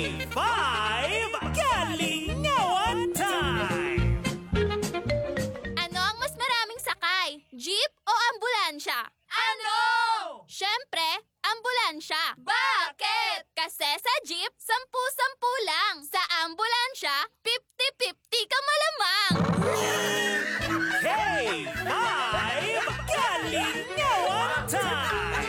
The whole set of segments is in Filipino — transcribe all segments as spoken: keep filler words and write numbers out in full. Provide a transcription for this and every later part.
K five Kalingawan Time! Ano ang mas maraming sakay? Jeep o ambulansya? Ano? Siyempre, ambulansya. Bakit? Kasi sa jeep, sampu-sampu lang. Sa ambulansya, fifty-fifty ka malamang. K five Kalingawan Time!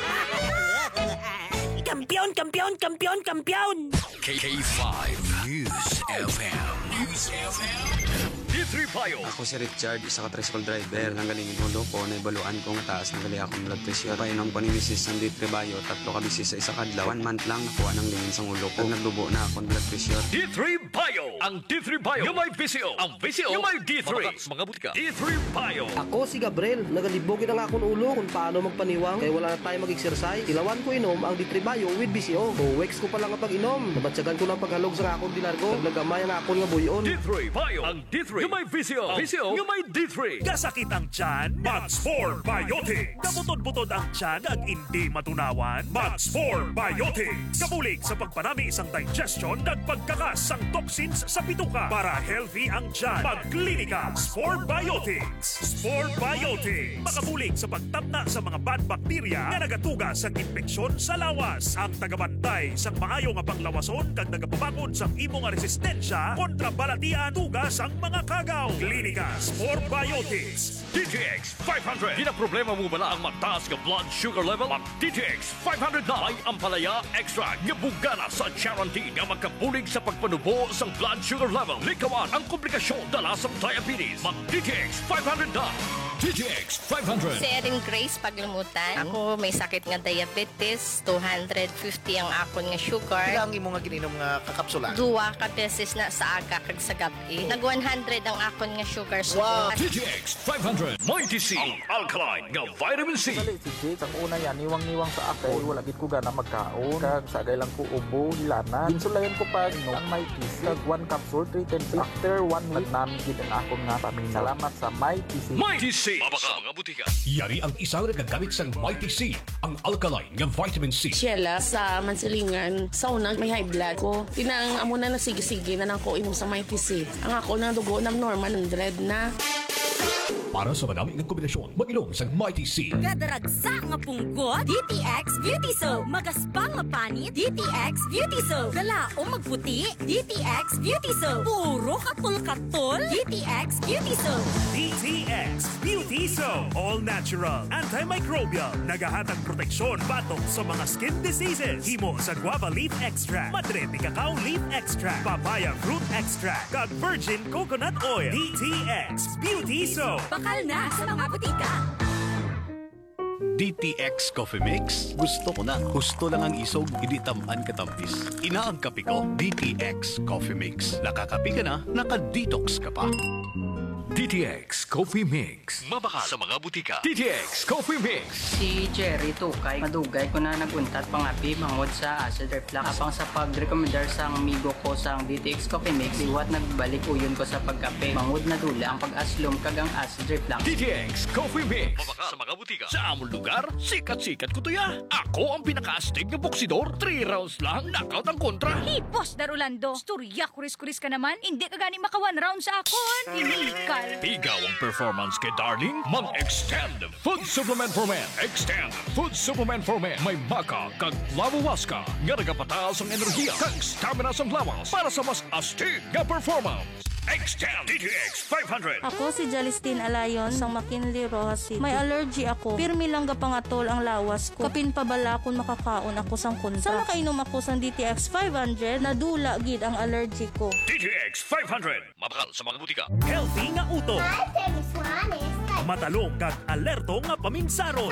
Kampiyon, kampiyon, kampiyon, kampiyon! K five News F M. News F M. D three Payo. Ako si Richard, isa ka tricycle driver. Nanggalingin ulo ko, naibaluan ko nga taas ng gali akong blood pressure. Painom ko ni misis ng D three Payo, tatlo ka bisis sa isa kadlaw. One month lang nakuha ng lingin sa ulo ko. Nagdubo na akong blood pressure. D three Payo. Ang D three Payo yung may V C O. Ang V C O yung may D three. Mga butika. D three Payo. Ako si Gabriel, nagalibogin ang akong ulo kung paano magpaniwang kaya wala na tayo mag-exercise. Ilawan ko inom ang D three Payo with V C O. two weeks ko pa lang ang pag-inom. Nabatsagan ko ng paghalog sa akong dilargo. Naglagamay ang akong nga buyon. D three Payo. Ang D three yung may V C O. V C O yung may D three. Kasakit ang tiyan, Max four Biotics. Kabutod-butod ang tiyan ag hindi matunawan, Max four Biotics. Kabulig sa pagpanami isang digestion ag pagkakas ang toxins sa bituka para healthy ang tiyan. Pagklinika, Spore Biotics. Spore Biotics. Makabulig sa pagtamna sa mga bad bacteria na nagatugas sa infeksyon sa lawas. Ang tagabantay sa maayo nga panglawason kag nagapabakod sa imong resistensya kontra balatian tugas ang mga kagaw. Klinika Spore Biotics. D T X five hundred. Di na problema mo bala ang mataas nga blood sugar level? Ang D T X five hundred na ay ampalaya extra nga bugana sa guarantee nga magkabulig sa pagpanubo sa blood sugar level. Likawan ang komplikasyon dala sa diabetes. Mag D T X five hundred na. D T X five hundred. Si Erin Grace Paglimutan. Ako may sakit nga diabetes, two hundred fifty ang akon nga sugar. Ilang imo nga gininom nga kakapsula? Duwa ka beses na sa aga kag sa gabi. Nag one hundred ang akon nga sugar. Wow. D T X five hundred. Mighty C. Ang alkaline nga vitamin C. Dali si Jake, ang una yan, niwang-niwang sa ako. Wala gid ko gana magkaon. Kag sagay lang ko ubo, hilana. Ginsulayan ko pa no, ang Mighty C. Kag one capsule, three ten six. After one week, namin gid ang akon nga paminaw. Salamat sa Mighty C. Mighty C. Mabaka mga butika. Yari ang isang nagagamit sa Mighty C, ang alkaline nga vitamin C. Sheila sa Mansilingan, sa unang may high blood ko. Tinang amo na nasigi-sige na nang ko imo sa Mighty C. Ang ako na dugo ng normal one hundred na. Para sa madami ng kombinasyon, mag-ilong sa Mighty C. Kadaragsa nga punggot, D T X Beauty Soap. Magaspang nga panit, D T X Beauty Soap. Galaong magputi, D T X Beauty Soap. Puro katul-katul, D T X Beauty Soap. D T X Beauty Soap. All natural, antimicrobial, nagahatag proteksyon batok sa mga skin diseases. Himo sa guava leaf extract, madre de cacao leaf extract, papaya fruit extract, kag virgin coconut oil. D T X Beauty Soap. Bakal na sa mga butika. D T X Coffee Mix. Gusto ko na. Gusto lang ang isog, hindi tamaan katampis. Ina ang kape ko, D T X Coffee Mix. Nakakape ka na, naka-detox ka pa. D T X Coffee Mix. Mabaka sa mga butika. D T X Coffee Mix. Si Jerry Tukay, madugay ko na naguntat pangapi mangod sa acid reflux. Apang sa pag-recommendar sa amigo ko sa D T X Coffee Mix, liwat nagbalik uyon ko sa pagkape. Mangod na dula ang pag-aslom kagang acid reflux. D T X Coffee Mix. Mabaka sa mga butika. Sa among lugar, sikat-sikat ko to ya. Ako ang pinaka-astig ng boksidor. Three rounds lang, knockout ang kontra. Hey, Boss Darulando, storya kuris-kuris ka naman. Hindi ka gani maka one round sa akon. Inikal. Ikaw ang performance kay Darling? Mag-extend Food Supplement for Men. Extend Food Supplement for Men. May maka kag lawawaska nga nagapataas ang enerhiya kag stamina sa lawas para sa mas astig nga performance. Extend D T X five hundred. Ako si Jalistin Alayon sang McKinley Rojas City. May allergy ako. Pirmi lang gapangatol ang lawas ko. Kapin pabala kung makakaon ako sang kunta. Sa makainom ako sang D T X five hundred, nadula gid ang allergy ko. D T X five hundred. Mabakal sa mga butika. Healthy nga uto. Matalong kag alerto nga paminsaron.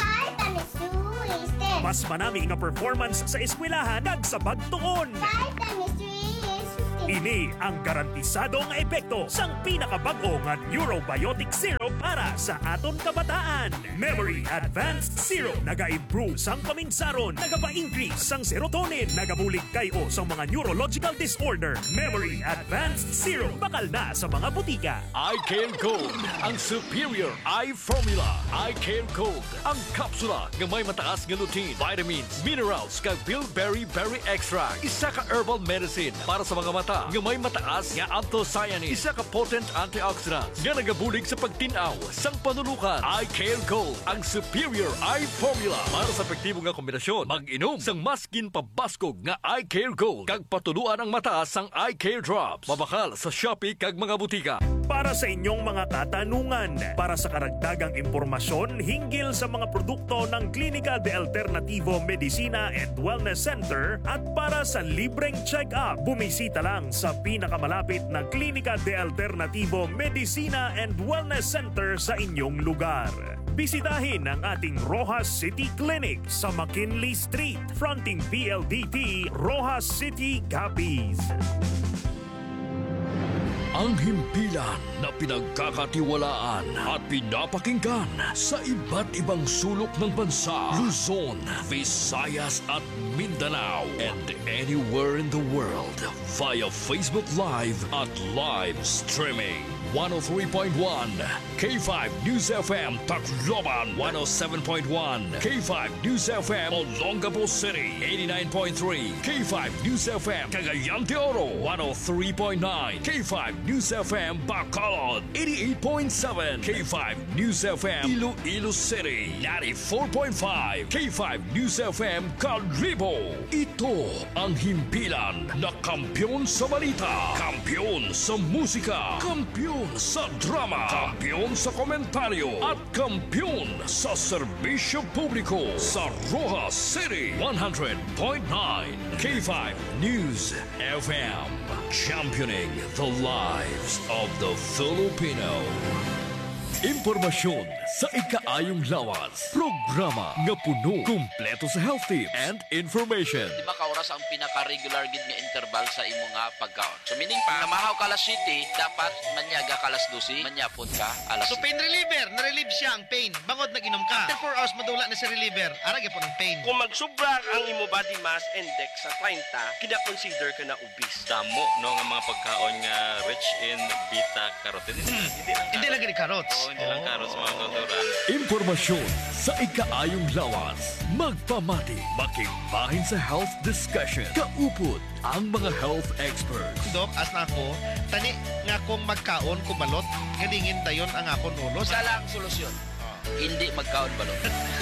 Mas manami nga performance sa eskwelahan kag sa pagtuon. Ini ang garantisadong epekto sang pinakabag-o nga Neurobiotic Syrup para sa aton kabataan. Memory Advanced Syrup naga-improve sang paminsaron, nagapa-increase sang serotonin, nagabulig kayo sa mga neurological disorder. Memory Advanced Syrup bakal na sa mga butika. iCare Gold, ang superior eye formula. iCare Gold, ang kapsula nga may mataas nga lutein, vitamins, minerals, kag bilberry berry extract. Isa ka herbal medicine para sa mga mata nga may mataas nga anthocyanins. Isa ka potent antioxidants nga nagabulig sa pagtinaw sang panulukan. iCare Gold, ang superior eye formula para sa epektibo nga kombinasyon. Mag-inom sang maskin pabaskog nga iCare Gold kag patuluan ang mata sang iCare Drops. Mabakal sa Shopee kag mga butika. Para sa inyong mga katanungan, para sa karagdagang impormasyon hinggil sa mga produkto ng Klinika de Alternativo Medicina and Wellness Center at para sa libreng check-up, bumisita lang sa pinakamalapit na Klinika de Alternativo Medicina and Wellness Center sa inyong lugar. Bisitahin ang ating Rojas City Clinic sa McKinley Street, fronting P L D T, Rojas City, Capiz. Ang himpilan na pinagkakatiwalaan at pinapakinggan sa iba't ibang sulok ng bansa, Luzon, Visayas at Mindanao, and anywhere in the world via Facebook Live at live streaming. one oh three point one K five News F M Tacloban, one oh seven point one K five News F M Olongapo City, eighty-nine point three K five News F M Cagayan de Oro, one oh three point nine K five News F M Bacolod, eighty-eight point seven K five News F M Iloilo City, ninety-four point five K five News F M Calibo. Ito ang himpilan na kampyon sa balita, kampyon sa musika, kampyon sa drama, kampyon sa komentaryo at kampyon sa serbisyo publiko sa Rojas City, one hundred point nine K five News F M, championing the lives of the Filipino. Impormasyon sa ikaayong lawas. Programa nga puno, kumpleto sa health tips and information. Di ba kauras ang pinaka-regular gid nga interval sa imo nga pagkaon? So meaning pa, namahaw ka alas siyete, dapat manyaga ka alas dose, manyapon ka alas So pain reliever, na-relieve siya ang pain. Bangod nag-inom ka. After four hours, madula na si reliever. Arag po ng pain. Kung magsubra ang imo body mass index sa thirty, kina-consider ka na obese. Damo no nga mga pagkaon nga rich in beta-carotene. Hmm. Hindi lang Hindi lang gani carrots. Oo, hindi lang carrots mga kauturan. Impormasyon sa ikaayong lawas. Magpamati, makigbahin sa health discussion. Kaupod ang mga health experts. Dok, as na ako, tani nga kung magkaon kumalot, galingin dayon ang akong ulo. Isa lang solusyon. Hindi magkaon balot.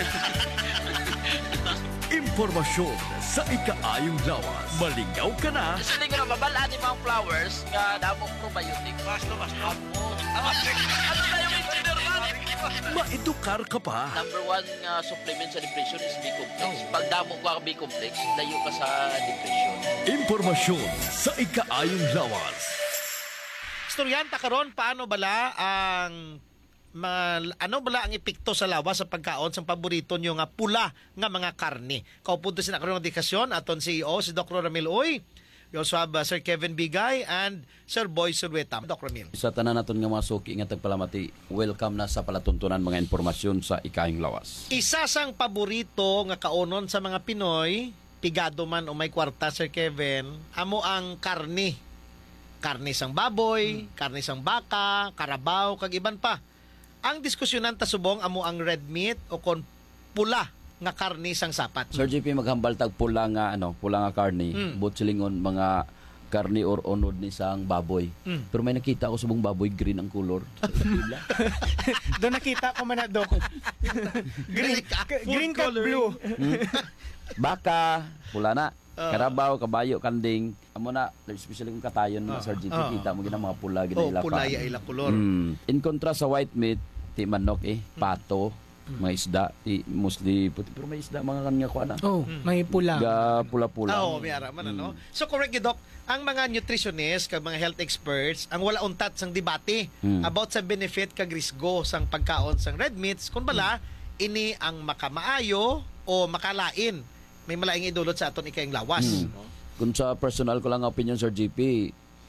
Impormasyon sa ikaayong lawas. Malingaw ka na. Kasi hindi ko na mabala ni mga flowers nga damong probiotic. Mas lo, mas lo. Ano na yung engineer man? Maedukar ka pa. Number one nga supplement sa depression is B-complex. Pag damo ko ang B-complex, layo ka sa depression. Impormasyon sa ikaayong lawas. Storyanta karon paano bala ang ma, ano bala ang epekto sa lawas sa pagkaon sa paborito nyo nga pula nga mga karne. Kaupunto sina karon ng dikasyon aton C E O si Doc Ramil Uy. We also have uh, Sir Kevin Bigay and Sir Boy Surweta. Doc Ramil. Sa tanan naton nga mga suki nga tagpalamati, welcome na sa palatuntunan mga impormasyon sa ikaing lawas. Isa sang paborito nga kaonon sa mga Pinoy, pigado man o may kwarta, Sir Kevin, amo ang karne. Karne sang baboy, hmm. karne sang baka, karabaw, kag iban pa. Ang diskusyonan ta subong amo ang red meat o kon pula nga karne sang sapat. Sir J P, maghambal tag pula nga ano, pula nga karne, mm. butsilingon mga karne or onod ni sang baboy. Mm. Pero may nakita ako subong baboy green ang color. Doon nakita ko man na Dok. green green kag blue. Hmm? Baka, pula na. Uh, Karabaw, kabayo, kanding. Amo na, especially kung katayon uh, Sir J P, uh, kita mo gina mga pula gina oh, ila pula ya ila color. Mm. In contrast sa white meat, ti manok eh, pato, mga isda, ti mostly puti, pero may isda mga kanya ko ana. Oh, may pula. Ga pula-pula. Oo, oh, may ara man ano. So correct you, Doc. Ang mga nutritionists kag mga health experts ang wala untat sang debate mm. about sa benefit kag risgo sang pagkaon sang red meats kun bala mm. ini ang makamaayo o makalain. May malaing idulot sa aton ikaing lawas. Mm. Kung sa personal ko lang opinion Sir G P,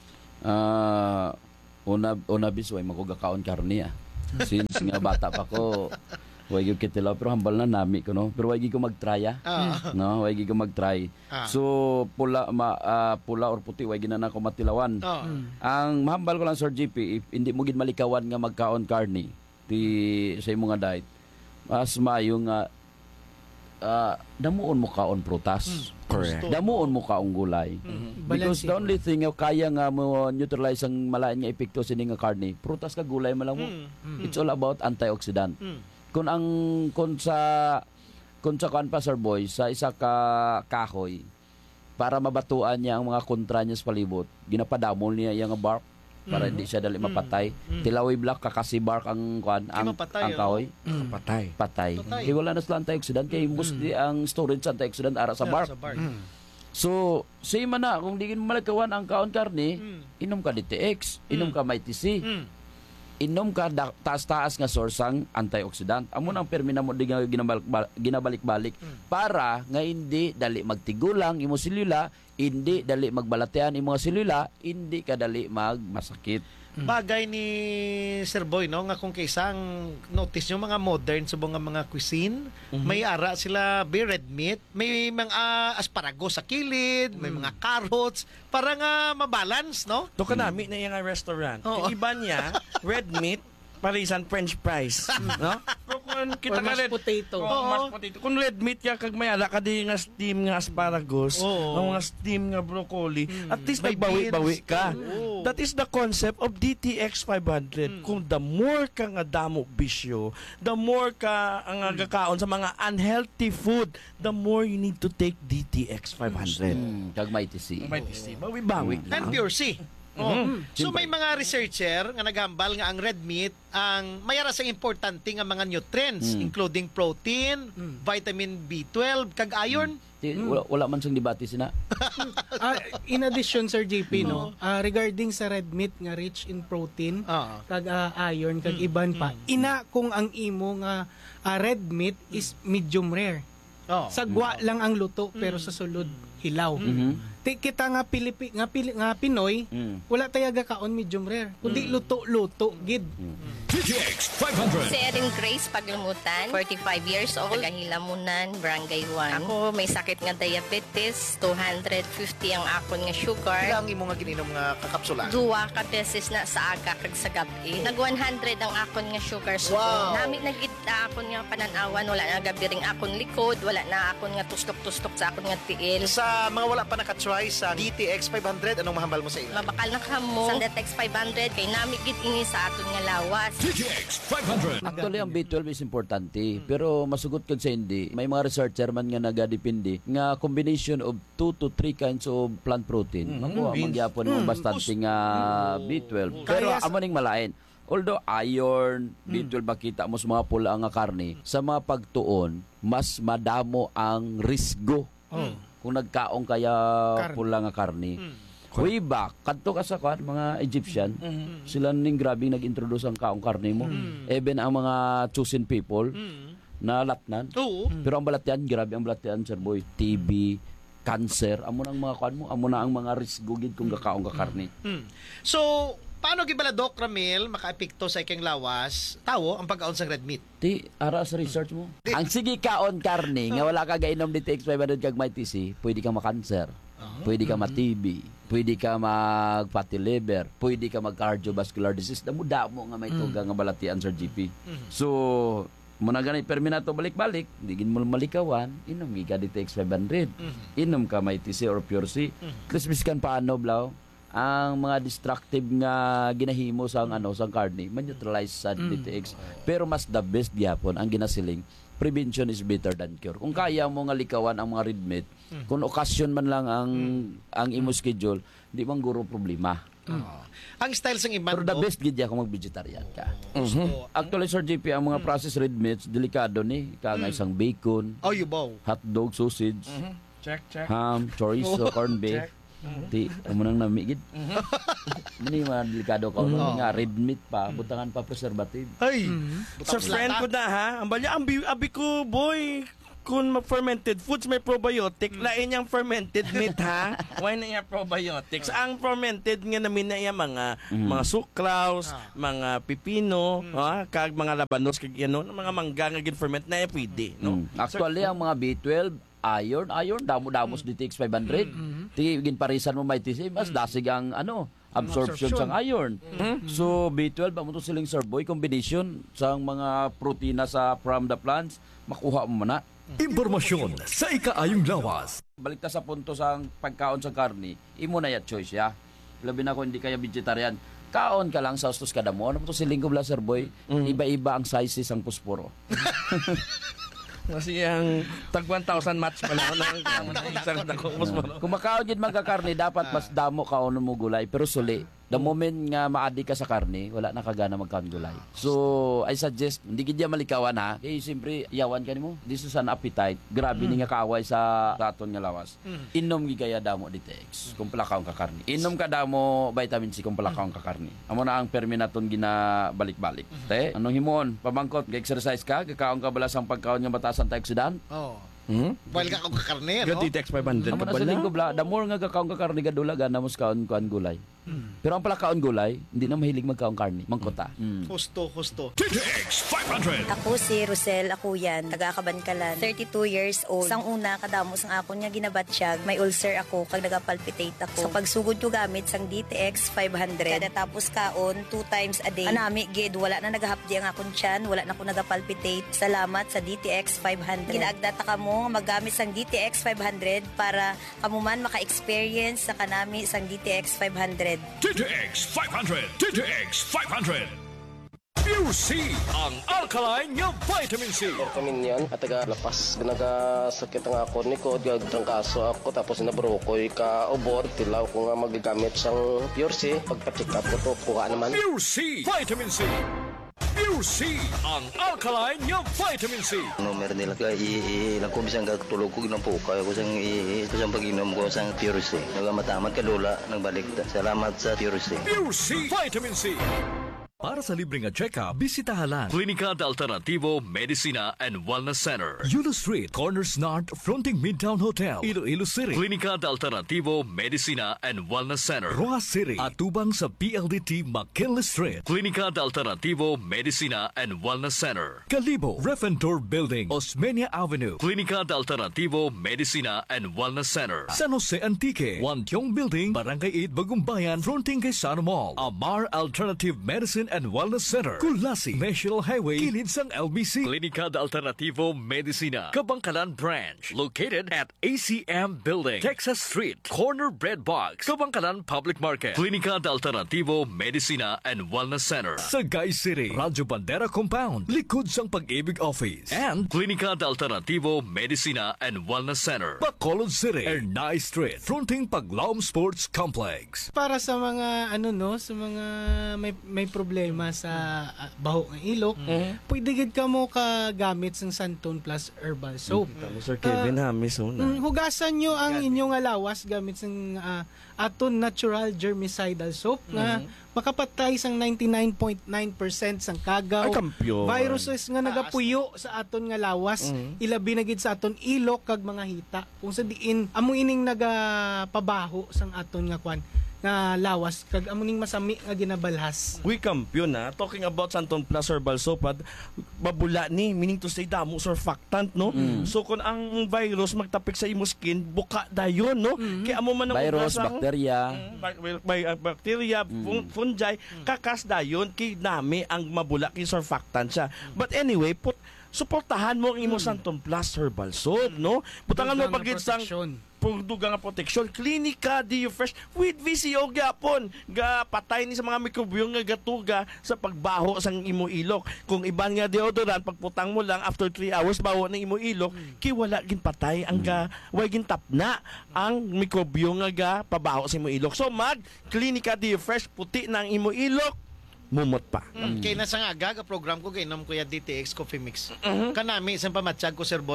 Ah, una una bisway magugakaon karni ah. Since nga bata pa ko, way gyud kitilaw pero hambal na nami ko no. Pero way gyud ko mag-try ah. Ah. No, way gyud ko mag-try. Ah. So pula ma, ah, pula or puti way gyud na ko matilawan. Oh. Ang mahambal ko lang Sir G P, if hindi mo gid malikawan nga magkaon karni ti sa imong nga diet. Mas maayo nga ah, damuon mo kaon prutas. Correct. Damuon mo kaong gulay. Because Balanse. the only thing nga kaya nga mo neutralize ang malain nga epekto sini nga karne, prutas ka gulay mo lang mo. It's all about antioxidant. Kung ang kung sa kung sa kan pa Sir Boy sa isa ka kahoy para mabatuan niya ang mga kontra niya sa palibot, ginapadamol niya yung bark para hindi siya dali mapatay. Tilawi black kakasi bark ang kuan ang, mapatay, ang kahoy. Mm. Patay. Patay. Patay. Kaya wala na sila antioxidant kay mostly ang storage sa antioxidant ara sa bark. Sa bark. So, same man na, kung di mo malakawan ang kaon karne, inom ka D T X, inom ka Mighty C, inom ka da- taas-taas nga source ang antioxidant. Amo nang permina mo di nga ginabalik- ginabalik-balik para nga hindi dali magtigulang imo selula, hindi dali magbalatean imo selula, hindi ka dali magmasakit. Bagay ni Sir Boy, no? Nga kung kaisang notice nyo mga modern sa mga mga cuisine, may ara sila be red meat, may mga ah, asparagus sa kilid, may mga carrots, para nga mabalance, no? To kanami na yung restaurant. Oo. Yung iba niya, red meat, parisan french fries. No? Pero kung kita Or ka mashed red potato. Oo, mashed potato. Kung red meat ka kag may ala ka di nga steam nga asparagus, Oo. o nga steam nga broccoli, at least May nagbawi-bawi beans. ka. Oo. That is the concept of D T X five hundred. Kung the more ka nga damo bisyo, the more ka ang nga gakaon sa mga unhealthy food, the more you need to take D T X five hundred. Mm, kag Mighty C. May tisi, bawi-bawi And lang. pure C. Oh. Mhm. So may mga researcher nga nagambal nga ang red meat ang mayara sa importante nga mga nutrients Mm. including protein, vitamin B twelve, kag iron. Di- Wala, wala man siyang debate sina. Ah, in addition Sir J P no, ah, regarding sa red meat nga rich in protein, Ah. kag ah, iron kag iban pa, ina kung ang imo nga ah, red meat is medium rare. Oh. Sagwa lang ang luto pero sa sulod hilaw. Mhm. Ti kita nga Pilipi nga Pili, nga Pinoy, Mm. wala tayaga kaon medium rare. Kundi luto-luto gid. D T X five hundred. Si Erin Grace Paglumutan, forty-five years old, Tagahilamunan, Barangay one. Ako may sakit nga diabetes, two hundred fifty ang akon nga sugar. Ilang imo nga gininom nga kakapsula? Duwa ka beses na sa aga kag sa gabi. Nag one hundred ang akon nga sugar so Wow. nami nagit na akon nga pananawan, wala na gabi ring akon likod, wala na akon nga tustok-tustok sa akon nga tiil. Sa mga wala pa nakatry sa D T X five hundred, anong mahambal mo sa ila? Mabakal na kamo sa D T X five hundred kay nami gid ini sa aton nga lawas. D T X five hundred. Actually, ang B twelve is importante. Pero masugot kag sa hindi, may mga researcher man nga nagadepende nga combination of two to three kinds of plant protein. Makuha magyapon mo bastante nga B twelve. Pero Kaya sa- amo ning malain. Although iron, B twelve makita mo sa mga pula nga karne, sa mga pagtuon, mas madamo ang risgo. Kung nagkaong kaya Karne. pula nga karne. Way back, kadto ka sa kwan, mga Egyptian, sila ning grabe nag-introduce ang kaong karne mo. Even ang mga chosen people, na latnan. Oo. Pero ang balatian, grabe ang balatian, Sir Boy. T B, cancer, amo na ang mga kwan mo, amo na ang mga risgo gid kung kakaong ka karne. Mm. So, paano gibala Doc Ramil makaepekto sa ikang lawas tawo ang pagkaon sa red meat? Ti, ara sa research mo. Ang sige kaon karne, nga wala ka gainom D T X five hundred kag Mighty C, pwede ka makanser. Pwede ka ma-T B, pwede ka mag-fatty liver, pwede ka mag-cardiovascular disease. Damo-damo nga may tuga nga balatian Sir G P. So, muna ganay perminato balik-balik, di gin mo malikawan, inom ka D T X five hundred. Inom ka Mighty C or Pure C. Crispis kan paano blaw? Ang mga destructive nga ginahimo sa ano sa karne, man-neutralize sa D T X. Pero mas the best gyapon ang ginasiling, prevention is better than cure. Kung kaya mo nga likawan ang mga red meat, kung okasyon man lang ang ang imo schedule, di man guro problema. Ang style sang iban Pero the Doc, best gid ya kung mag-vegetarian ka. Actually Sir J P, ang mga processed red meats delikado ni, kaya isang bacon, oh yubaw. hot dog, sausage, Check, check. ham, chorizo, corned beef. Ti, amo nang namigid. Mani mga delikado ka nga red meat pa, butangan pa preservative. Ay. Sa friend ko na ha, ang balya, ang bi- abi ko, boy, kung fermented foods may probiotic, lain yung fermented meat ha. Why na yung probiotics? Ang fermented nga namin na yung mga Mm. mga sukraus, mga pipino, ha, kag mga labanos kag ano, mga mangga nga gin-ferment na yung pwede, no? Mm. Actually, ang mga B twelve, iron, iron, damo-damos D T X five hundred. Ti ginparisan mo may T C, mas dasig ang ano, absorption Absorption. sang iron. So B twelve amo to siling sir boy combination sang mga protina sa from the plants, makuha mo na. Impormasyon sa ikaayong lawas. Balik ta sa punto sang pagkaon sa karne, imo na ya choice ya. Labi na ko hindi kaya vegetarian. Kaon ka lang sa ustos kada mo. Ano to siling ko bla sir boy? Iba-iba ang sizes ang pusporo. Kasi ang tag one thousand match pala ako ng isang takos mo. Kung makaon gid man ka karne, dapat mas damo kaon mo gulay pero suli. The moment nga maadi ka sa karne, wala na kagana magkaon gulay. So, I suggest hindi gid ya malikawan ha. Eh siyempre yawan kanimo. This is an appetite. Grabe ni nga kaaway sa raton nga lawas. Inom gi kaya damo D T X kung palakaon ka karne. Inom ka damo vitamin C kung palakaon ka karne. Amo na ang perminaton gina balik-balik. Te, anong himon? Pamangkot, ga-exercise ka, gakaon ka bala sang pagkaon nga batas antioxidant? Oh. Hmm? While ka kung kakarne, no? D T X five hundred Amo ka na sa bala. linggo bla, the more nga kakaon ka karne gadula gana mo kaon kuan gulay. Pero ang palakaon gulay, hindi na mahilig magkaon karne, mangkota. Mm. Husto, husto. D T X five hundred. Ako si Rosel Akuyan, taga Kabankalan, thirty-two years old. Sang una, kadamo sang akon nga ginabatsyag, may ulcer ako, kag nagapalpitate ako. Sa pagsugod ko gamit sang D T X five hundred, kada tapos kaon, two times a day. Anami, gid, wala na nagahapdi ang akon tiyan, wala na ko nagapalpitate. Salamat sa D T X five hundred. Ginaagdata ka mo, magamit sang D T X five hundred para kamuman maka-experience sa kanami sang D T X five hundred. D T X five hundred. D T X five hundred. Pure C, ang alkaline nga vitamin C. Kami niyan, at taga lapas. Nagasakit ang ako ni ko, trangkaso ako, tapos nabrokoy ka obor, tilaw ko nga magagamit sang Pure C. Pagpa-check up ko to, kuha naman. Pure C, vitamin C. Pure C, ang alkaline nga vitamin C. Numero nila kaya ilang ko bisang tulog ko ng puka ko sang ito sang pag-inom ko sang Pure C. Nagamatamat ka lula nagbalik ta. Salamat sa Pure C. Pure C, vitamin C. Para sa libreng check-up, bisitahan lang Klinika de Alternativo Medicina and Wellness Center. Yulo Street, Corners North, fronting Midtown Hotel, Iloilo City. Klinika de Alternativo Medicina and Wellness Center. Rojas City, atubang sa P L D T McKinley Street. Klinika de Alternativo Medicina and Wellness Center. Calibo, Refentor Building, Osmeña Avenue. Klinika de Alternativo Medicina and Wellness Center. San Jose Antique, Wantiong Building, Barangay eight, Bagumbayan, fronting kay Sano Mall. Amar Alternative Medicine and Wellness Center. Kulasi, National Highway, kilid sang L B C. Klinika de Alternativo Medicina, Kabangkalan Branch, located at A C M Building, Texas Street, Corner Bread Box, Kabangkalan Public Market. Klinika de Alternativo Medicina and Wellness Center. Sagay City, Radyo Bandera Compound, likod sang Pag-ibig Office. And Klinika de Alternativo Medicina and Wellness Center. Bacolod City, Ernay Street, fronting Paglaom Sports Complex. Para sa mga ano no, sa mga may may problema sa uh, baho ng ilok, Mm. pwede gid ka mo ka gamit sang Santon Plus Herbal Soap. Tama, Sir Kevin ha, miss una. Mm, hugasan nyo ang inyong alawas gamit sang uh, aton natural germicidal soap nga makapatay sang ninety-nine point nine percent sang kagaw, Ay, kampiyon. viruses nga nagapuyo sa aton nga lawas, Mhm. ilabi na gid sa aton ilok kag mga hita. Kung sa diin amo ining nagapabaho sang aton nga kwan nga lawas kag amo ning masami nga ginabalhas. We kampiyon na talking about Santon Plus Herbal Soap at babula ni meaning to say damo surfactant no. Mm. So kung ang virus magtapik sa imo skin buka dayon no. Kaya amo man ang Virus, ugasang- bacteria. Mm, ba- may uh, bacteria, fun- fungi, kakas dayon kay nami ang mabula kay surfactant siya. But anyway, put suportahan mo ang imo Santon Plus Herbal Soap no. Butangan mo Dugang pagid nga sang proteksyon. pagduga nga protection, Klinika D U Fresh with V C O gyapon. Ga patay ni sa mga mikrobyo nga gatuga sa pagbaho sang imo ilok. Kung iban nga deodorant pagputang mo lang after three hours baho ng imo ilok, kay wala gin patay ang ga way gin tapna ang mikrobyo nga ga pabaho sa imo ilok. So mag Klinika D U Fresh puti na ang imo ilok. Mumot pa. Mm. Kaya nasa nga aga, program ko, kainom ko yung D T X Coffee Mix. Kanami, isang pamatsyag ko, Sir Boy,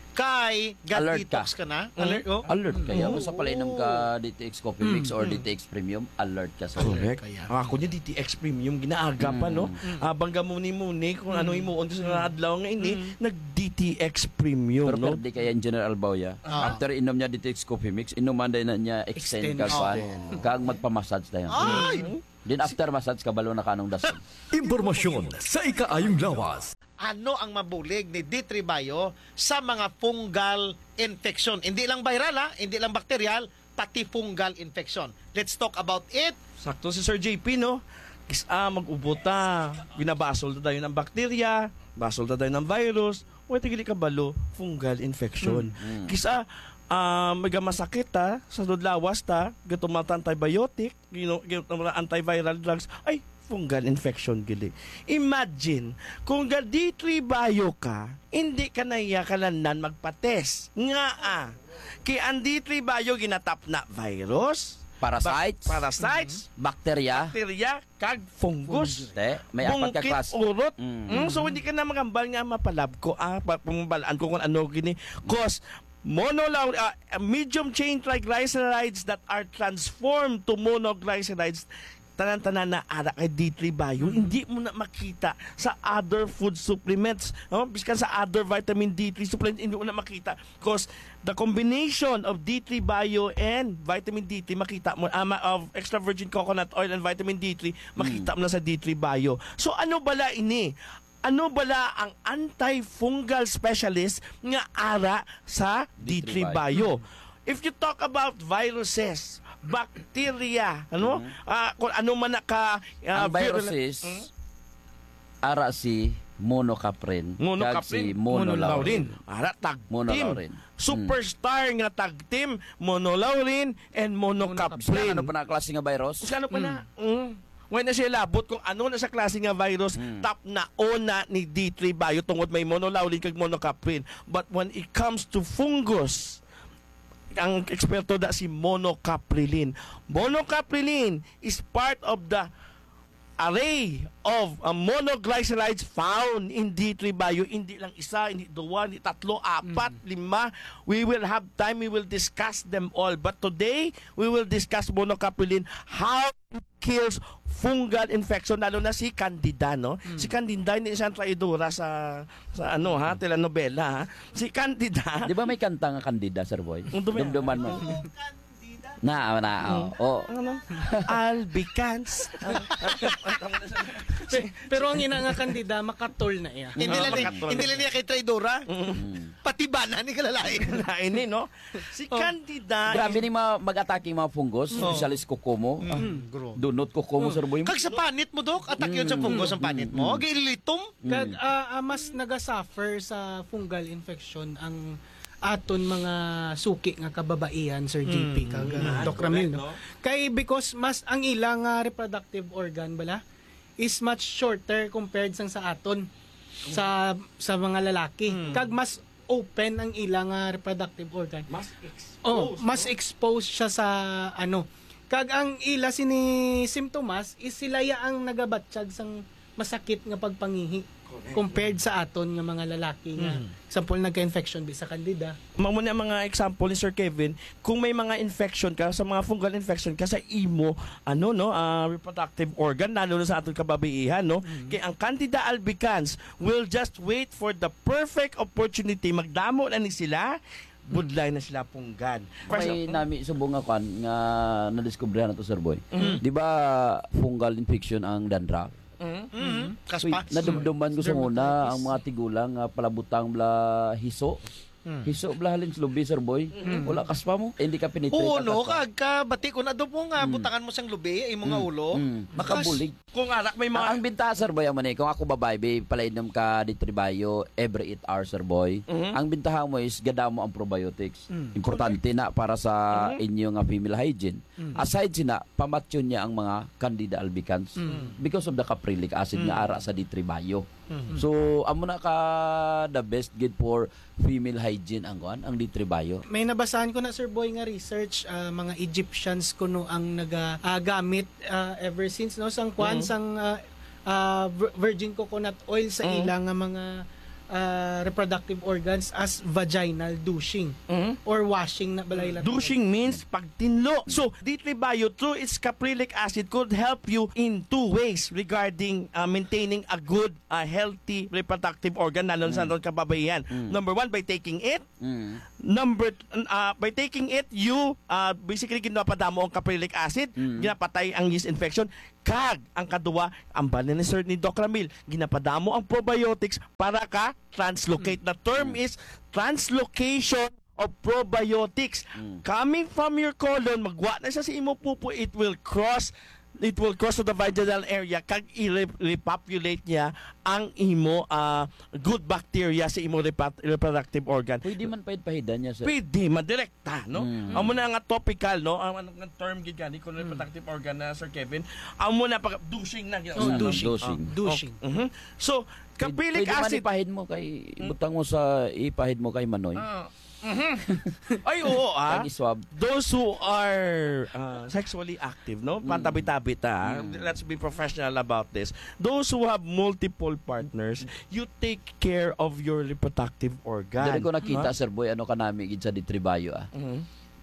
kay Alert detox ka, ka. na. Mm. Alert, oh. Alert kaya. Oh. Basta palainom ka D T X Coffee Mix Mm, or mm. D T X Premium, alert ka sa Correct. Ang ako niya D T X Premium ginaaga pa no. Mm. Abang gamuni-muni kung ano imuon ko sa adlaw nga ini Mm. nag D T X Premium Pero no. perdi kaya yung General Bauya. Ah. After inom niya D T X Coffee Mix, inuman din na niya extend, Extend. ka pa. Extend. Kag magpa-massage tayo. Ay! Then after massage, kabalo na kanong dasal. Impormasyon sa ikaayong lawas. Ano ang mabulig ni D three Bio sa mga fungal infection? Hindi lang viral, ha? Hindi lang bacterial, pati fungal infection. Let's talk about it. Sakto si Sir J P no. Kis ah mag-ubo ta. Binabasol ta tayo ng bakterya, basol ta tayo ng virus, o tigili ka balo fungal infection. Mm. Kisa ah may masakit ta sa lawas ta, gatumata antibiotic, gino gatumata antiviral drugs, ay fungal infection gili. Imagine, kung ga D three Bio ka, hindi ka na iya kalanan magpa-test. Nga ah, kay ang D three Bio ginatap na virus, Parasites, bak- parasites, bakterya, bakterya, kag fungus. Te, may apat ka Bungkit, klase. urot. Mm. Mm, so hindi ka na magambal nga mapalab ko. Ah, pa- pumbalaan ko kung ano gini. Cause monolaur uh, medium chain triglycerides that are transformed to monoglycerides, tanan-tanan na ara kay D three Bio, hindi mo na makita sa other food supplements. No? Biskan sa other vitamin D three supplements, hindi mo na makita. Because the combination of D three Bio and vitamin D three, makita mo, ama of extra virgin coconut oil and vitamin D three, makita mo na sa D three Bio. So ano bala ini? Ano bala ang antifungal specialist nga ara sa D three Bio? If you talk about viruses, bacteria, ano? Ah, kung ano man na ka ah, Ang viruses, virulent- ara si monocaprin, kag si monocaprin, monolaurin. Ara tag Monolaurin. team. Superstar nga tag team, monolaurin and monocaprin. Ano pa na klase nga virus? Ano pa na? Mm. When na siya labot kung ano na sa klase nga virus, top na ona ni D three Bio tungod may monolaurin kag monocaprin. But when it comes to fungus, ang eksperto da si monocaprilin. Monocaprilin is part of the array of uh, monoglycerides found in D three Bio. Hindi lang isa, hindi dua, hindi tatlo, apat, lima. We will have time, we will discuss them all. But today, we will discuss monocaprilin, how it kills fungal infection, lalo na si Candida, no? Si Candida, hindi siya traidora sa, sa ano, ha, telenovela, ha? Si Candida. Di ba may kanta nga Candida, Sir Boy? Dumi- Dumduman mo. Na, na, oh. Ano? Albicans. Pero ang ina nga kandida, makatol na iya. Hindi lang ni, hindi lang niya kay Traidora. Mm. Pati bana ni kalalain. Lain ni, no? Si Candida. Grabe ni mga mag-atake mga fungus, Oh. specialist kukumo. Ah, Dunot kukumo, Sir Boy. Kag sa panit mo, Dok, atak yun sa fungus ang panit mo. Gilitom. Kag ah, ah, mas nagasuffer sa fungal infection ang aton mga suki nga kababaihan, Sir J P, kag uh, Doc Ramil, no? Kay because mas ang ilang uh, reproductive organ bala is much shorter compared sang sa aton sa sa mga lalaki. Kag mas open ang ilang uh, reproductive organ. Mas exposed. Oh, mas exposed siya sa ano. Kag ang ila sini symptoms is sila ya ang nagabatsyag sang masakit nga pagpangihi compared sa aton nga mga lalaki nga example nagka-infection bi sa Candida. Mamo na mga example ni Sir Kevin, kung may mga infection ka sa mga fungal infection ka sa imo ano no uh, reproductive organ, lalo na sa aton kababaihan, no, kay ang Candida albicans will just wait for the perfect opportunity, magdamo na ni sila, budlay na sila punggan. May nami subong nga kan nga nadiskubrihan nato, Sir Boy. Mhm. Di ba fungal infection ang dandruff? Mm-hmm. Uy, nadumduman ko sa muna ang mga tigulang nga palabutang bla hiso. Mm. Hiso bla halin sa lubi, Sir Boy. Mm. Wala kaspa mo. Eh, hindi ka penetrate. Oo, ang no, kaspa. kag ka bati ko na do po nga butangan mo sang lubi, ay mga ulo. Mm. Makas- Makabulig. Kung anak may mga Ang binta, Sir Boy, man eh, kung ako babae, babe, palainom ka di tribayo every eight hours, Sir Boy. Mhm. Ang bintahan mo is gada mo ang probiotics. Mm. Importante na para sa Mhm. inyong nga female hygiene. Mm. Aside sina, pamatyon niya ang mga Candida albicans Mm. because of the caprilic acid nga Mm. ara sa di tribayo. Mhm. So, amo na ka the best good for female hygiene ang kuan, ang di tribayo. May nabasahan ko na, Sir Boy, nga research, ah, mga Egyptians kuno ang nagagamit ever since, no, sang kwan, Mhm. sang ah, ah, vir- virgin coconut oil sa Mhm. ilang nga mga uh, reproductive organs as vaginal douching or washing na balay lang. Douching means pagtinlo. So, D three Bio through its caprylic acid could help you in two ways regarding uh, maintaining a good, uh, healthy reproductive organ lalo sa mm. kababayan. Mm. Number one, by taking it. Mm. Number, uh, by taking it, you uh, basically ginapadamo ang caprylic acid, mm. ginapatay ang yeast infection. Kag, ang kaduwa, ang bali ni Sir ni Doc Ramil, ginapadamo ang probiotics para ka translocate. The term is translocation of probiotics. Mm. Coming from your colon, magwa na siya sa imo pupo, it will cross it will cross to the vaginal area kag i-repopulate niya ang imo uh, good bacteria sa imo repa- reproductive organ. Pwede man pahid-pahidan niya sir. Pwede man direkta, no? Mm. Amo na nga topical, no? Ang ang term gid gani kun reproductive mm. organ na Sir Kevin. Amo na pag douching na gid. Oh, douching. Douching. Oh, douching. Oh. Mm-hmm. So, caprylic pwede acid man ipahid mo kay ibutang mo sa ipahid mo kay Manoy. Uh, Mm-hmm. Ay, oo, ah. Those who are uh, sexually active, no? Pantabi-tabi ta. Mm. Let's be professional about this. Those who have multiple partners, you take care of your reproductive organ. Dari ko nakita, huh? Sir Boy, ano ka namin gid sa D three Bio, ah. Mm-hmm.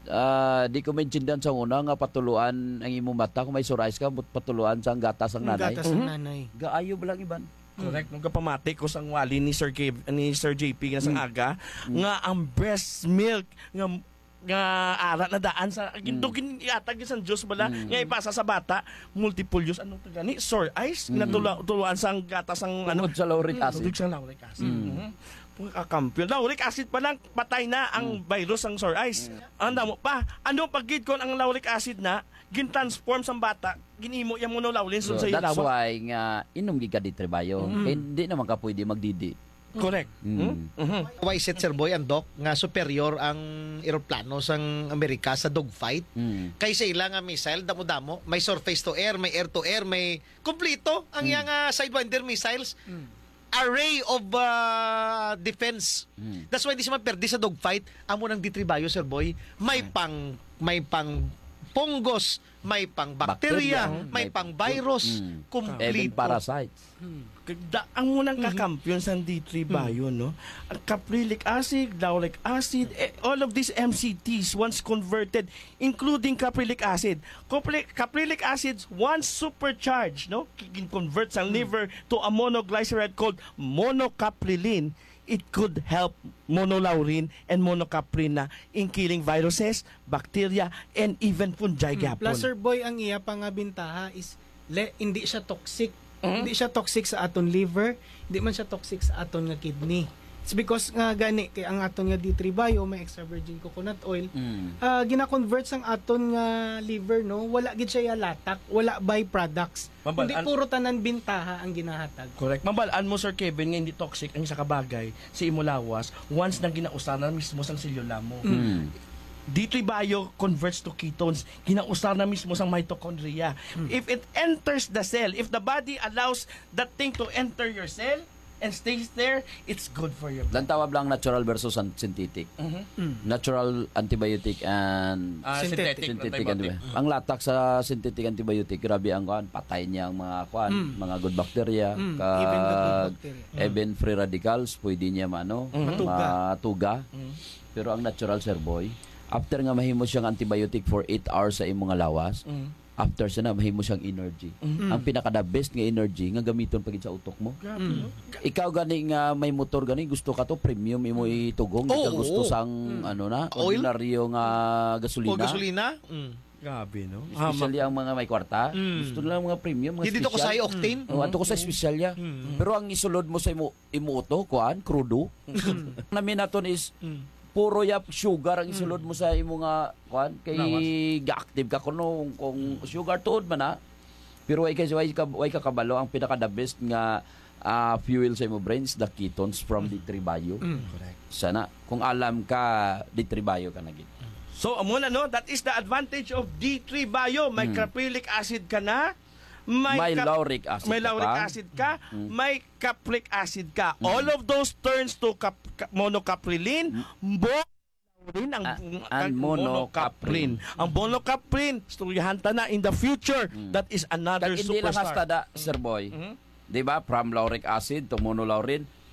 Uh, di ko maintindihan sa una nga patuluan ang imong mata kung may psoriasis ka patuluan sa gatas ang nanay. Gatas ang nanay. Gaayo ba lang iban? Correct. Nung kapamati ko sang wali ni Sir K, ni Sir J P nga sang aga, mm. nga ang breast milk nga nga ara na daan sa gindugin mm. yata sa Diyos bala mm. nga ipasa sa bata multiple use ano to gani sore eyes mm. natuluan sang gatas ang ano sa lauric acid. Tungod sa lauric acid. Mm. Mm-hmm. Kakampiyon. Lauric acid pa lang, patay na ang mm. virus ang sore eyes. Mm. Anda mo pa, ano pagid kon ang lauric acid na, gin-transform sa bata, ginimo yung monolaulin so, so, sa that's ilawa. why nga, inom gid ka D three Bio. Mm. Eh, hindi naman ka pwede magdidi. Correct. Mm. Mm-hmm. Why set Sir Boy ang Doc nga superior ang eroplano sang Amerika sa dogfight? Mm. Kaysa ilang nga missile, damo-damo, may surface to air, may air to air, may kumplito ang mm. yang uh, Sidewinder missiles. Mm. Array of uh, defense. Mm. That's why di siya maperdi sa dogfight. Amo ng D three Bio, Sir Boy, may mm. pang may pang fungus, may pang bacteria, Bacteria. may pang virus, mm. complete. Even parasites. Hmm. Da, ang munang kakampiyon sa D three Bio, no? Ang caprylic acid, lauric acid, eh, all of these M C Ts once converted, including caprylic acid. Caprylic, caprylic acids once supercharged, no? Convert sa liver to a monoglyceride called monocapryline. It could help monolaurin and monocaprin na in killing viruses, bacteria, and even fungi hmm. gapon. Plus, Sir Boy, ang iya pang bintaha is le, hindi siya toxic. Mm-hmm. Hindi siya toxic sa aton liver, hindi man siya toxic sa aton nga kidney. It's because nga gani kay ang aton nga D three Bio may extra virgin coconut oil. Mm. Uh, gina-convert sang aton nga liver no, wala gid siya latak, wala byproducts. Hindi puro tanan bintaha ang ginahatag. Correct. Mabalaan mo Sir Kevin nga hindi toxic ang isa ka bagay sa imo lawas once nang ginausanan mismo sang selula mo. Mm. D three Bio converts to ketones. Ginausar na mismo sa mitochondria. Hmm. If it enters the cell, if the body allows that thing to enter your cell and stays there, it's good for your body. Lang tawag lang natural versus synthetic. Mm-hmm. Mm. Natural antibiotic and uh, synthetic. synthetic antibiotic. Mm. Ang latak sa synthetic antibiotic, grabe ang kuan, patay niya ang mga kuan, mm. mga good bacteria, mm. kag even, mm. even free radicals, pwede niya maano, mm-hmm. matuga. Mm. Pero ang natural Sir Boy, after nga mahimo siyang antibiotic for eight hours sa imong lawas, mm. after siya na mahimo siyang energy. Mm. Ang pinaka the best nga energy nga gamiton pagid sa utok mo. Mm. Ikaw gani nga may motor gani gusto ka to premium imo itugong, oh, ka gusto oh. sang mm. ano na, ordinaryo nga gasolina. O gasolina? Mm. Grabe no. Especially ang mga may kwarta, mm. gusto nila mga premium, mga special. Dito ko sa octane. Mm. Oh, ato ko sa special ya. Mm. Pero ang isulod mo sa imo imo uto, kuan, crudo. Namin naton is mm. puro yap sugar ang isulod mo sa imo nga kuan kay ga-active ka kuno kung sugar tuod man na pero way kay way ka way ka kabalo ang pinaka the best nga uh, fuel sa imo brain is the ketones from D three Bio. Mm. Correct. Sana kung alam ka D three Bio ka na gid. So amo na no, that is the advantage of D three Bio. May mm. caprylic acid ka na. May, may cap- lauric acid may lauric ka acid ka, mm. may capric acid ka. Mm. All of those turns to cap- cap- monocapryline, mm. monolaurin ang uh, monocapryline. Ang monocapryline, storyahan ta na in the future. Mm. That is another Kag superstar. Hindi lang hasta da, Sir Boy. Mm-hmm. 'Di ba? From lauric acid to monolaurin,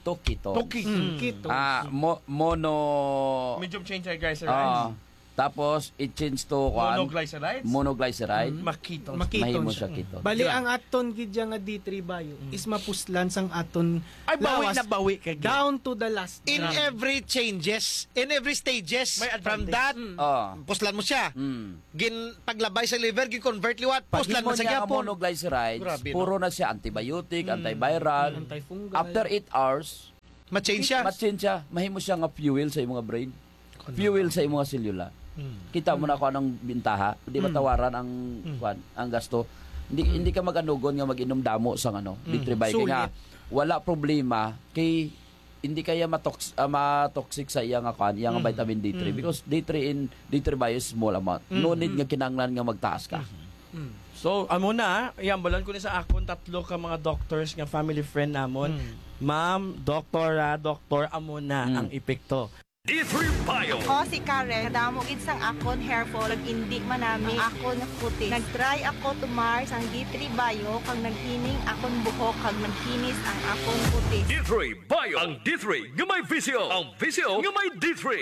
to ketone. To ketone. Mm. Ketone. Ah, mo, mono... Medium chain triglycerides. Ah, tapos, i-change to kwan, Monoglycerides? monoglyceride. Mm. Maketone. Mahimo Makiton siya siya. ketone. Bali ang aton gidya nga D three bio is mapuslan sang aton Ay, bawi lawas na bawi kay down to the last In drop. every changes, in every stages, May from advantage. that, Oh. puslan mo siya. Mm. Gin paglabay sa liver, gin convert liwat, Pag puslan mo mo sa niya ang gyapon. monoglycerides, Grabe, no? puro na siya antibiotic, antiviral. Antifungal. After eight hours, Ma-change siya. ma-change siya. Mahimo siya nga fuel sa imong brain. Fuel sa imong selula. Kita mo na kung anong bintaha, hindi matawaran ang kwan, ang gasto. Hindi hindi ka mag-anugon nga mag-inom damo sa ano, D three bio kay nga wala problema kay hindi kaya matox uh, matoxic sa iya nga kwan, iya nga vitamin D three because D three in D three bio is small amount. No need nga kinahanglan nga magtaas ka. So, amo na, iambalan ko ni sa akon tatlo ka mga doctors nga family friend namon. Ma'am, doktora, doktor, amo na ang epekto. D three Bio. O si Karen, kadamo gid sang akon hair fall ug indi manami ang akon puti. Nagtry ako tumar sang D three Bio kag naghining akon buhok kag nagkinis ang akon puti. D three Bio. Ang D three nga may visio. Ang visio nga may D three.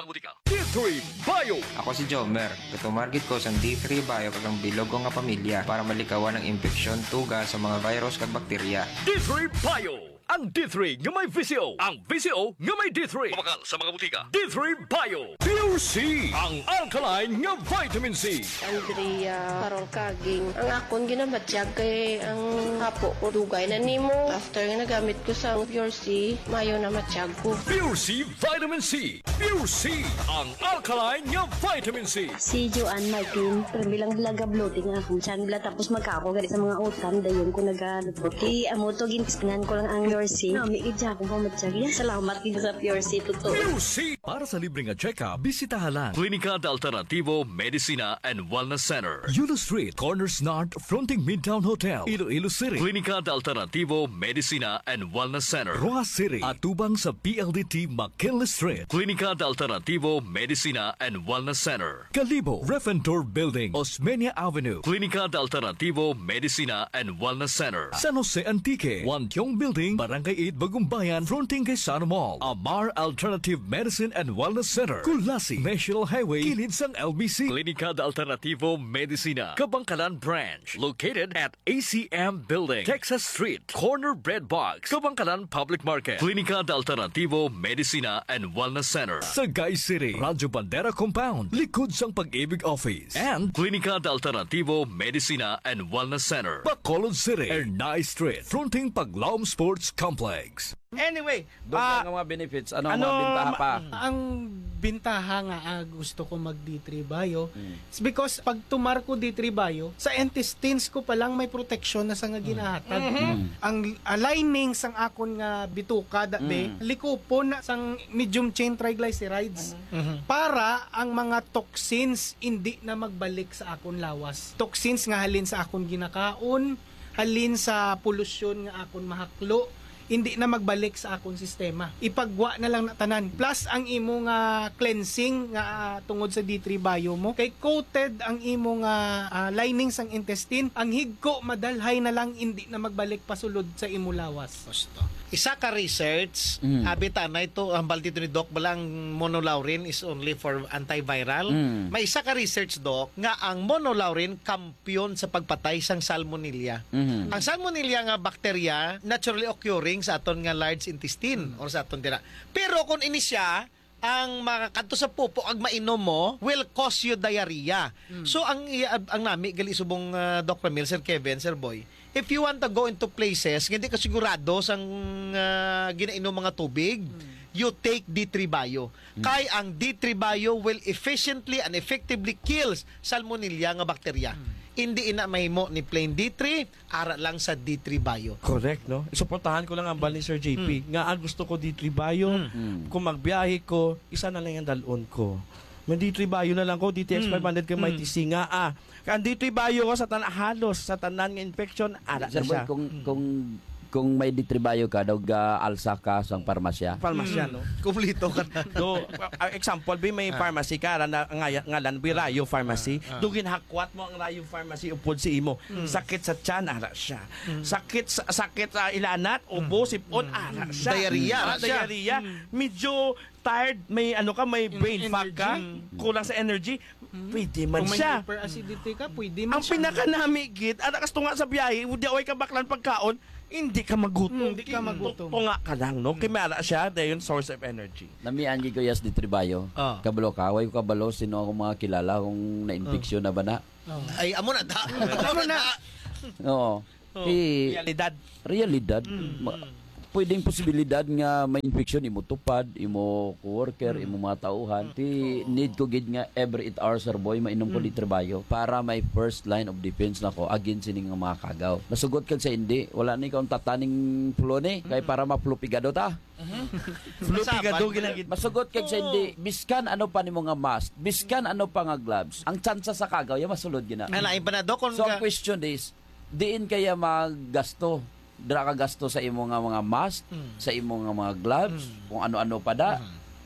D three Bio. Ako si Jomer. Katumargit ko sa D three Bio kag ang bilog ko nga pamilya para malikawan ang infeksyon, tuga sa mga virus kag bakterya. D three Bio. Ang D three nga may visio. Ang visio nga may D three. Mabakal sa mga butika. D three Bio. Pure C. Ang alkaline nga vitamin C. Andrea karong kaging ang akon ginabatyag kay ang hapo ko dugay na nimo after nga nagamit ko sa Pure C mayo na matyag ko. Pure C Vitamin C. Pure C. Ang alkaline nga vitamin C. Si Joanne Martin, pero bilang laga bloating ako. Siyan bila tapos magkako gali sa mga utan, dayon ko nagalupot. Kaya amo to gintisnan ko lang ang Pure C. Nami idya akong pamatyag. Salamat din sa Pure C, totoo. Pure C. Para sa libreng check-up, bisitahan lang Klinika de Alternativo Medicina and Wellness Center. Yulo Street, Corners North, fronting Midtown Hotel, Iloilo City. Klinika de Alternativo Medicina and Wellness Center. Roa City, atubang sa P L D T McKinley Street. Klinika de Alternativo Medicina and Wellness Center. Kalibo, Refentor Building, Osmeña Avenue. Klinika de Alternativo Medicina and Wellness Center. San Jose Antique, Wantiong Building, Barangay eight, Bagumbayan, fronting kay Sano Mall. Amar Alternative Medicine and Wellness Center. Kulasi, National Highway, kilid sang L B C. Klinika de Alternativo Medicina, Kabangkalan Branch. Located at A C M Building, Texas Street, Corner Bread Box, Kabangkalan Public Market. Klinika de Alternativo Medicina and Wellness Center. Sagay City, Radyo Bandera Compound, likod sang Pag-ibig Office. And Klinika de Alternativo Medicina and Wellness Center. Bacolod City, Ernai Street, fronting Paglaom Sports Complex. Anyway, Doon ah, nga mga benefits, ano, ang Ano, mga bintaha pa? ma- ang bintaha nga ah, gusto ko mag D three Bio is because pag tumar ko D three Bio, sa intestines ko pa lang may protection na sa nga ginahatag. Ang ah, lining sang akon nga bituka da be, likupon na sang medium chain triglycerides para ang mga toxins hindi na magbalik sa akon lawas. Toxins nga halin sa akon ginakaon, halin sa polusyon nga akon mahaklo, hindi na magbalik sa akong sistema. Ipagwa na lang na tanan. Plus, ang imo nga cleansing nga ah, tungod sa D three Bio mo, kay coated ang imo nga ah, lining sang intestine, ang higko madalhay na lang, hindi na magbalik pasulod sa imo lawas. Isa ka research, Mm. habita na ito, ang dito ni Doc, balang monolaurin is only for antiviral. Mm. May isa ka research, Doc, nga ang monolaurin kampiyon sa pagpatay sang salmonella. Mhm. Ang salmonella nga bakterya, naturally occurring sa aton nga large intestine or sa aton tira. Pero kung ini siya, ang makakadto sa pupo ag mainom mo will cause you diarrhea. So ang ang nami gali subong uh, Doc Ramil, Sir Kevin, Sir Boy, if you want to go into places hindi ka sigurado sang uh, ginainom mga tubig, you take D three Bio. Kay ang D three Bio will efficiently and effectively kills salmonella nga bakterya. Hindi ina mahimo ni plain D three, ara lang sa D three Bio. Correct, no? Suportahan ko lang ang bal ni Sir J P. Nga ang gusto ko D three Bio, kung magbiyahe ko, isa na lang yung dalon ko. May D three Bio na lang ko, D T X five hundred kay may T C nga ah. Kaya D three Bio ko sa tanan halos sa tanan nga infection ara na Sir Boy, siya. kung kung kung may ditribayo ka, daw ga alsa ka sa parmasya. Parmasya, no? Kumplito ka na. Do, uh, example, bi may pharmacy ka, na nga, ngalan, bi Rayo Pharmacy. Ah, ah. Do ginhakwat mo ang Rayo Pharmacy upod si imo. Mm. Sakit sa tiyan, ara siya. Sakit sa sakit sa ilanat, ubo, sipon, ara siya. Diarrhea, Ah, ara siya. diarrhea. Medyo tired, may ano ka, may brain fog ka, kulang sa energy, pwede man Kung may siya. hyperacidity ka, pwede man Ang siya. pinakanamigit, at akas tunga sa biyahe, hindi away ka baklan pagkaon, hindi ka magutom. Hindi ka magutom. Tunga ka lang, no? Kimara siya, dayon source of energy. Namian gi ko yas ditribayo. Ah. Kabalo ka, way ko kabalo sino ako mga kilala kung na-infeksyon na ba na. Ay, amo na ta. Amo na. Oo. Oh. Eh, Realidad. realidad. Ma- pwedeng posibilidad nga may infection imo tupad, imo coworker, imo mga tauhan. Ti need ko gid nga every eight hours sir boy mainom ko litrabayo para may first line of defense nako against sining nga mga kagaw. Nasugot kag sa hindi, wala ni kaon tataning flu ni kay para mapluppigado ta. Flupigado ginagid. Masugot kag sa hindi, biskan ano pa nimo nga mask, biskan ano pa nga gloves. Ang tsansa sa kagaw ya masulod gina. Ay, lain pa na do kung So ang ka- question is, diin kaya maggasto dra ka gasto sa imo nga mga mask, sa imo nga mga gloves, kung ano-ano pa da.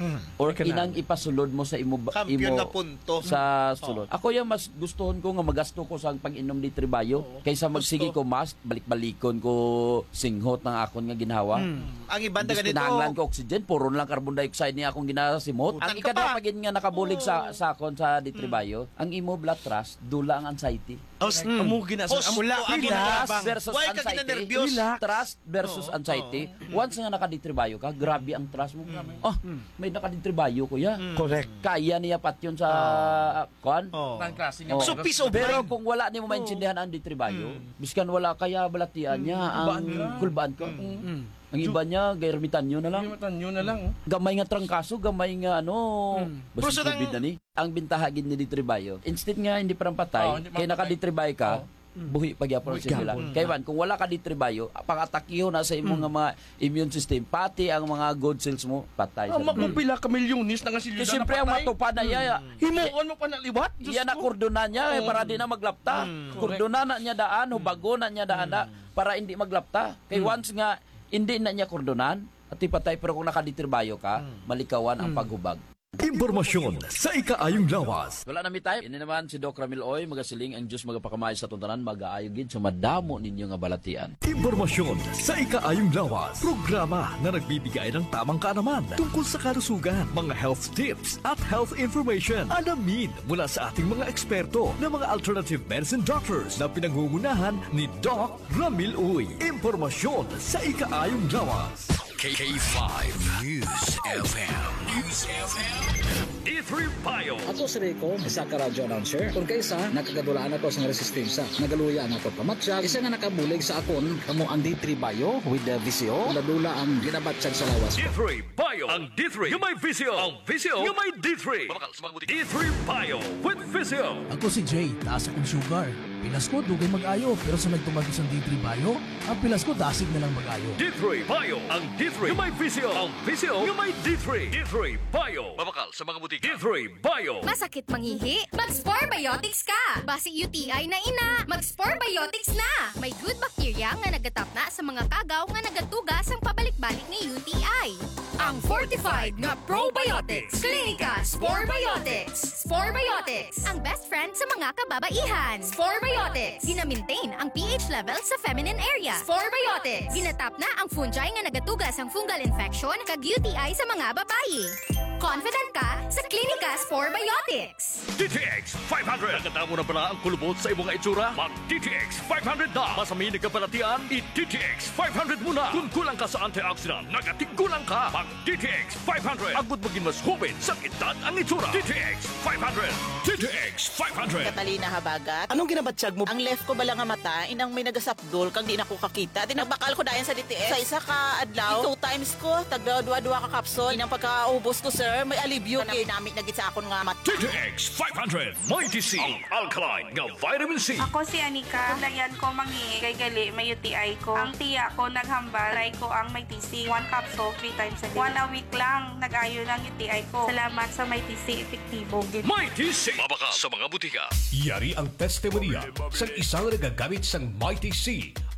Or inang ipasulod mo sa imo ba- Kampiyon imo na punto. sa sulod. Ako yung mas gustuhon ko nga magasto ko sa pag-inom di tribayo kaysa magsige ko mask, balik-balikon ko singhot ng akon nga ginhawa. Ang iban na ganito. Kinahanglan ko oxygen, puro lang carbon dioxide niya akong ginasimot. Utang Ang ka ikada pa. pagin nga nakabulig sa sa akon sa di tribayo, ang imo blood trust dula ang anxiety. Os, Mm. Amo ginasa. Os, Amo ang Trust ginabang. versus Why ka anxiety. ginanervyos? Trust versus anxiety. Once nga nakaditribayo ka, grabe ang trust mo. Oh, may nakaditribayo kuya. Correct. Kaya niya pat yun sa kuan. Oh. Ang klase Oh. So, peace of Pero mind. kung wala ni mo maintindihan ang ditribayo, biskan wala kaya balatian niya ang kulbaan ko. Ang iba niya, gairmitan nyo na lang. Limatan nyo na lang. Oh. Gamay nga trangkaso, gamay nga ano, basta Pero sa COVID na ni. Ang bintaha gid ni ditribayo. Instead nga hindi parang Oh, patay, hindi kaya patay. nakaditribay ka, buhi pagyapon Buhi sila. gyapon. Kaya man, kung wala ka ditribayo, pang-atakiho na sa imong nga mga immune system, pati ang mga good cells mo, patay. Ah, sa magpapila ka milyonis na nga silyo Kasi siyempre ang matupad na iya, Himuon mo pa na liwat. Diyos iya na ko. kordona niya eh, para di na maglapta. Mm. Kordona na niya daan, hubago na niya daan na, para hindi maglapta. Kay once nga hindi na niya kordonan, at ipatay pero kung nakaditribayo ka, malikawan ang paghubag. Impormasyon sa ikaayong lawas. Wala na mi tayo. Ini naman si Doc Ramil Oy, magasiling ang Diyos magapakamay sa tuntanan, mag-aayo gid sa madamo ninyo nga balatian. Impormasyon sa ikaayong lawas. Programa na nagbibigay ng tamang kaalaman tungkol sa kalusugan, mga health tips at health information. Alamin mula sa ating mga eksperto na mga alternative medicine doctors na pinangungunahan ni Doc Ramil Oy. Impormasyon sa ikaayong lawas. K five News F M. News F M. D three Bio. Ako si Rico, isa ka radio announcer. Kung kaysa, nakagadulaan ako sa resistensya. Nagaluya na ako pamatsyag. Isa nga nakabulig sa akon, kamo ang D three Bio with the V C O. Ladula ang ginabatsyag sa lawas D ko. three Bio. Ang D three yung may Visio. Ang Visio yung may D three. D three Bio with Visio. Ako si Jay, taas akong sugar. Pilas ko, dugay mag-ayo. Pero sa nagtumagos ng D three Bio, ang pilas ko, dasig na lang mag-ayo. D three Bio. Ang D three yung may Visio. Ang Visio yung may D three. D three Bio. Mabakal sa mga butika. D three Bio. Masakit mangihi? Mag-Spore Biotics ka! Basi U T I na ina, mag-Spore Biotics na! May good bacteria nga nagatap na sa mga kagaw nga nagatugas ang pabalik-balik ni U T I. Ang fortified nga probiotics. Clinica Spore Biotics. Spore Biotics. Ang best friend sa mga kababaihan. Spore Biotics. Gina-maintain ang pH level sa feminine area. Spore Biotics. Ginatap na ang fungi nga nagatugas ang fungal infection kag U T I sa mga babayi. Confident ka sa Clinica Spore Biotics. D T X five hundred. Nagkatamo na pala ang kulubot sa imong itsura? Mag D T X five hundred na. Masaminig ka palatian? I-D T X five hundred muna. Kung kulang ka sa antioxidant, nagatigkulang ka. Mag D T X five hundred. Agud maging mas hubin sa edad ang itsura. D T X five hundred. D T X five hundred. Katalina Habagat. Anong ginabatsyag mo? Ang left ko bala nga mata, inang may nagasapdol, kang di na ko kakita. Di nagbakal ko dayan sa D T X. Sa isa ka adlaw, two times ko, tagdua-dua ka kapsol. Inang pagkaubos ko, sir, may alibyo. Kanang ginamit na gid sa akon nga mata. D T X five hundred. Mighty C. Ang alkaline nga vitamin C. Ako si Anika. Tulayan ko mangi kay gali may U T I ko. Ang tiya ko naghambal, try ko ang may T C. One capsule, three times a day. One a week lang, nag-ayo ng U T I ko. Salamat sa may T C, epektibo. Mighty C. Mabaka sa mga butika. Yari ang testimonya sa isang nagagamit sang Mighty C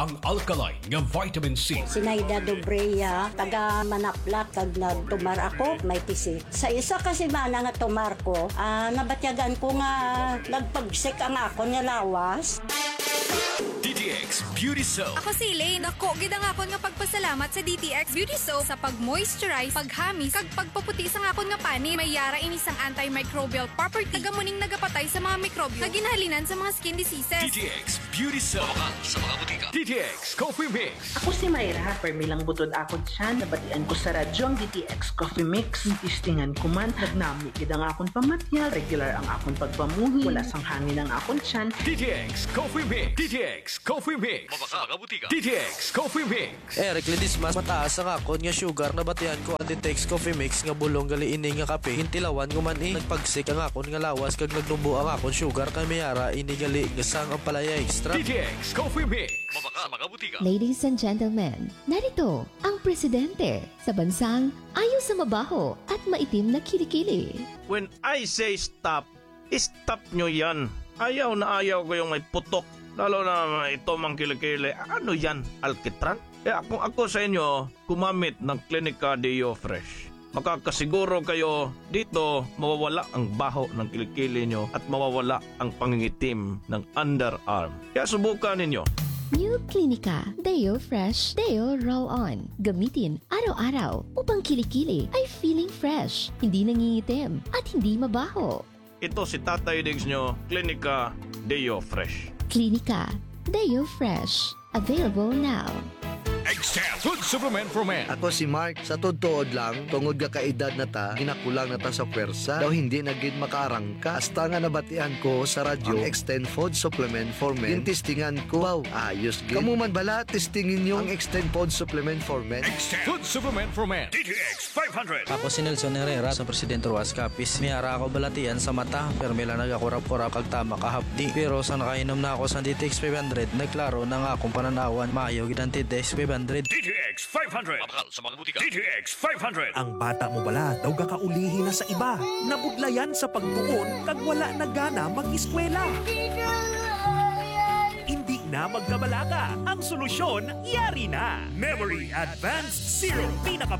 ang alkaline nga vitamin C. Sinaida Dobreya, taga Manaplat, kag nagtumar ako, may tisi. Sa isa kasi mana nga tumar ko, ah, nabatyagan ko nga nagpagsik ang ako nga lawas. D T X Beauty Soap. Ako si Elaine. Dako, gid ang akon nga pagpasalamat sa D T X Beauty Soap sa pag-moisturize, paghamis, kag pagpaputi sa akon nga pani. May yara ini sang antimicrobial property. Tagamuning nagapatay sa mga mikrobyo nga ginahalinan sa mga skin diseases. D T X Beauty Soap. Mabakal sa mga butika. D T X Coffee Mix. Ako si Mayra, permilang butod ako dyan. Nabatian ko sa radyo ang D T X Coffee Mix. Tistingan ko man, nagnami kid ang akon pamatyal. Regular ang akon pagpamuhi. Wala sang hangin ang akon tiyan. D T X Coffee Mix. D T X Coffee Mix. Mabakal sa mga butika. D T X Coffee Mix. Eric Lidismas, mataas ang akon nga sugar na batian ko ang D T X Coffee Mix nga bulong gali ini nga kape. Hintilawan ko man eh. Nagpagsik ang akon nga lawas kag nagnubo ang akon sugar kay mayara ini gali nga sang ang palaya extra. D T X Coffee Mix. Mabakal sa mga butika. Ladies and gentlemen, narito ang presidente sa bansang ayaw sa mabaho at maitim na kilikili. When I say stop, stop nyo yan. Ayaw na ayaw ko yung may putok. Lalo na ito mang kilikili. Ano yan? Alkitran? Kaya kung ako sa inyo, kumamit ng Clinica Deo Fresh. Makakasiguro kayo dito mawawala ang baho ng kilikili nyo at mawawala ang pangingitim ng underarm. Kaya subukan ninyo. New Clinica Deo Fresh Deo Roll-On. Gamitin araw-araw upang kilikili ay feeling fresh, hindi nangingitim at hindi mabaho. Ito si Tatay Diggs nyo, Clinica Deo Fresh. Clinica Deo Fresh. Available now. Extend Food Supplement for Men. Ako si Mark. Sa tutuod lang, tungod ka kaedad na ta, ginakulang na ta sa pwersa, daw hindi na gid makaarangka. Hasta nga nabatian ko sa radyo, ang Extend Food Supplement for Men. Tintistingan ko, wow, ayos gid. Kamu man bala, testingin nyo ang Extend Food Supplement for Men. Extend Food Supplement for Men. D T X five hundred. Ako si Nelson Herrera sa Presidente Ruas Capiz. Miyara ako balatian sa mata, pero may lang nagakurap-kurap kag tama kahapdi. Pero sa nakainom na ako sa D T X five hundred, nagklaro na nga akong pananawan, maayo gid ang D T X five hundred. D T X five hundred. Mabakal sa mga butika. D T X five hundred. Ang bata mo bala daw gakaulihi na sa iba. Nabudlayan sa pagtuon kag wala na gana mag-eskwela. Hindi na magkabalaga. Ang solusyon, yari na. Memory Advanced Zero. Pinaka